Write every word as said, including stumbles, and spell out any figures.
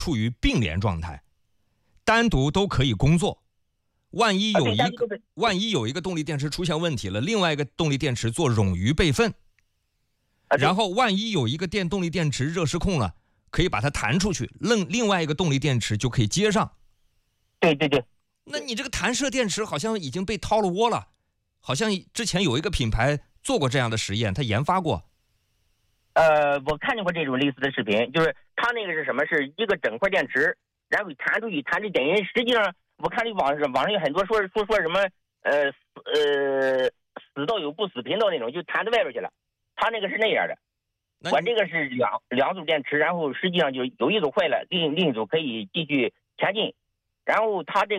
处于并联状态，单独都可以工作。万一有一个、啊、万一有一个动力电池出现问题了，另外一个动力电池做冗余备份， 啊、 然后万一有一个电动力电池热失控了，可以把它弹出去，另另外一个动力电池就可以接上。 对对对。 那你这个弹射电池好像已经被掏了窝了，好像之前有一个品牌做过这样的实验，他研发过。 呃，我看见过这种类似的视频，就是他那个是什么？是一个整块电池，然后弹出去，弹就等于实际上我看这网上网上有很多说说说什么呃呃死道友不死贫道那种，就弹到外边去了。他那个是那样的，我这个是两两组电池，然后实际上就有一组坏了，另另一组可以继续前进，然后他这个。